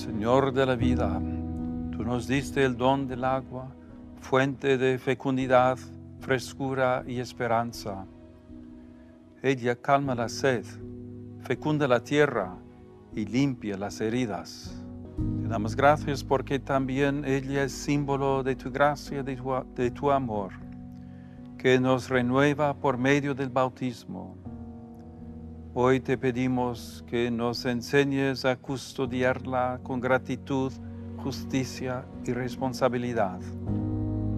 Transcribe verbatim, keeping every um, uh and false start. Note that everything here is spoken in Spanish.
Señor de la vida, tú nos diste el don del agua, fuente de fecundidad, frescura y esperanza. Ella calma la sed, fecunda la tierra y limpia las heridas. Te damos gracias porque también ella es símbolo de tu gracia, de tu, de tu amor, que nos renueva por medio del bautismo. Hoy te pedimos que nos enseñes a custodiarla con gratitud, justicia y responsabilidad.